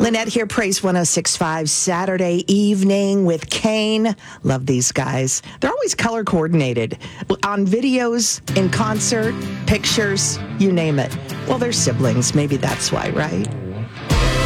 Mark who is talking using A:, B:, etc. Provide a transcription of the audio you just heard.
A: Lynette here, Praise 106.5, Saturday evening with Kane. Love these guys. They're always color coordinated on videos, in concert, pictures, you name it. Well, they're siblings. Maybe that's why, right?